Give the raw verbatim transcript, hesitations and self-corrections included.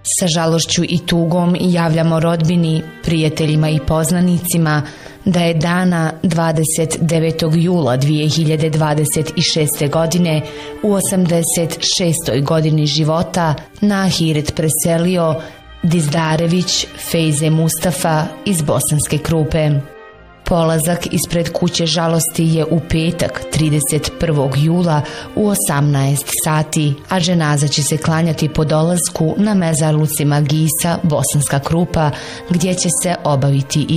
Sa žalošću i tugom javljamo rodbini, prijateljima i poznanicima da je dana dvadeset devetog jula dvije hiljade dvadeset šeste. godine u osamdeset šestoj godini života na ahiret preselio Dizdarević Fejze Mustafa iz Bosanske Krupe. Polazak ispred kuće žalosti je u petak trideset prvog jula u osamnaest sati, a dženaza će se klanjati po dolasku na mezarlucima Gisa, Bosanska Krupa, gdje će se obaviti i